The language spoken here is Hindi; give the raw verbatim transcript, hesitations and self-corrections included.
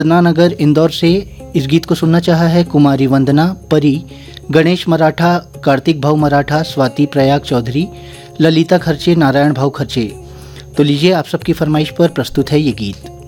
नगर इंदौर से इस गीत को सुनना चाहा है कुमारी वंदना, परी, गणेश मराठा, कार्तिक भाऊ मराठा, स्वाति प्रयाग चौधरी, ललिता खर्चे, नारायण भाऊ खर्चे। तो लीजिए आप सबकी फरमाइश पर प्रस्तुत है ये गीत।